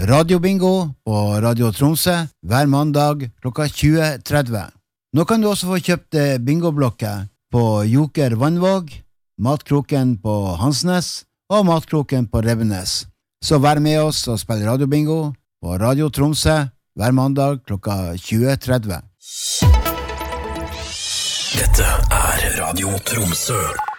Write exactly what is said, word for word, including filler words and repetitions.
Radiobingo på Radio Tromsø hver mandag klokka tjue tretti. Nå kan du også få kjøpt bingoblokker på Joker Vannvåg, Matkroken på Hansnes og Matkroken på Revenes. Så vær med oss og spill radiobingo på Radio Tromsø hver mandag klokka tjue tretti. Dette er Radio Tromsø.